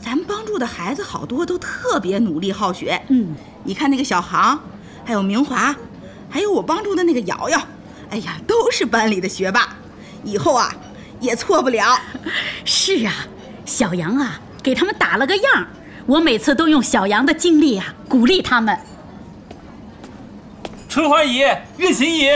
咱帮助的孩子好多都特别努力好学。你看那个小航，还有明华，还有我帮助的那个瑶瑶，哎呀，都是班里的学霸，以后啊也错不了。 是啊，小杨啊给他们打了个样，我每次都用小杨的经历啊鼓励他们。 春花姨，月琴姨，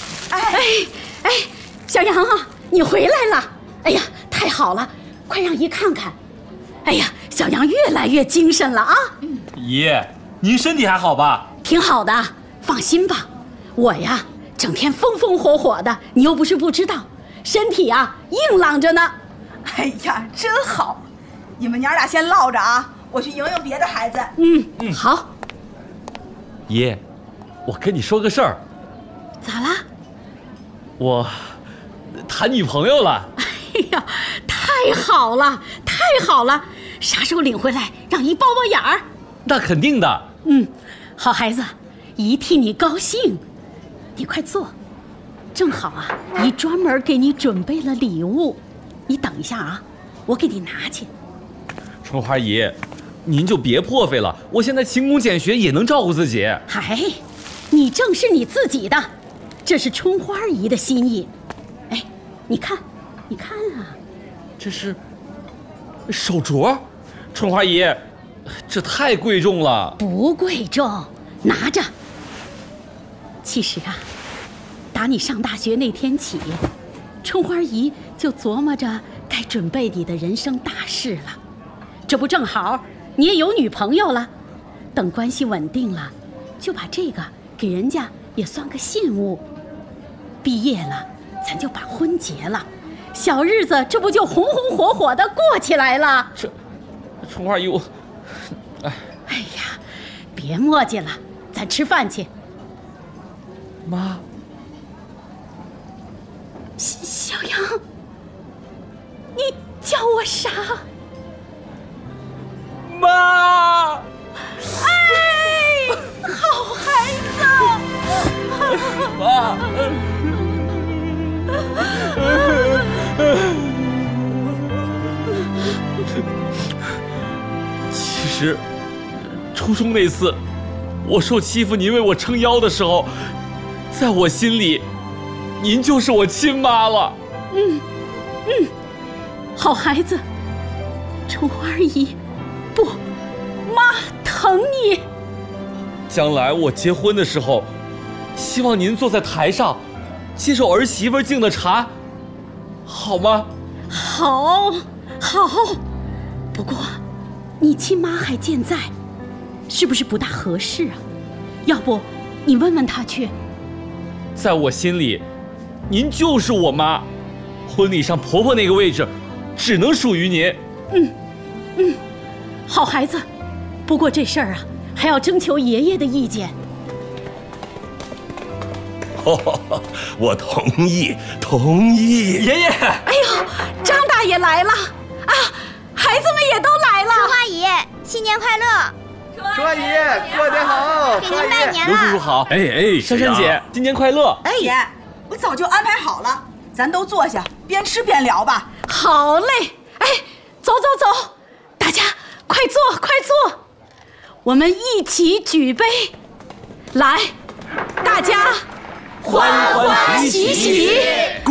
小杨啊，你回来了！哎呀，太好了，快让姨看看。哎呀，小杨越来越精神了啊！ 姨，您身体还好吧？ 挺好的，放心吧。我呀，整天风风火火的，你又不是不知道，身体啊硬朗着呢。 哎呀，真好！你们娘俩先唠着啊，我去迎迎别的孩子。 好。 姨，我跟你说个事儿。 咋啦？ 我谈女朋友了。 哎呀，太好了，太好了！啥时候领回来，让姨包包眼儿？ 那肯定的。 好孩子，姨替你高兴。你快坐，正好啊，姨专门给你准备了礼物。你等一下啊，我给你拿去。 春花姨，您就别破费了，我现在勤工俭学也能照顾自己。 嗨，你正是你自己的，这是春花姨的心意。哎，你看啊， 这是手镯，春花姨，这太贵重了。 不贵重，拿着。其实啊，打你上大学那天起，春花姨就琢磨着该准备你的人生大事了。这不正好你也有女朋友了，等关系稳定了，就把这个给人家也算个信物。毕业了，咱就把婚结了，小日子这不就红红火火的过起来了？ 春花姨，我， 哎呀，别磨叽了，咱吃饭去。 妈， 小杨，你叫我啥？ 妈！ 哎，好孩子！ 妈！其实，初中那次，我受欺负，您为我撑腰的时候，在我心里，您就是我亲妈了。 好孩子，春花姨，不，妈疼你。 将来我结婚的时候，希望您坐在台上，接受儿媳妇敬的茶，好吗？ 好。不过，你亲妈还健在，是不是不大合适啊？要不，你问问她去。 在我心里，您就是我妈，婚礼上婆婆那个位置，只能属于您。 好孩子，不过这事儿啊，还要征求爷爷的意见。 我同意。 爷爷， 哎呦，张大爷来了啊！孩子们也都来了。 春花姨，新年快乐！ 春花姨，过年好！ 给您拜年刘叔叔了。 好。 哎， 珊珊姐，新年快乐！ 哎，姐，我早就安排好了，咱都坐下，边吃边聊吧。 好嘞，哎，走，大家快坐，我们一起举杯，来，大家欢欢喜喜，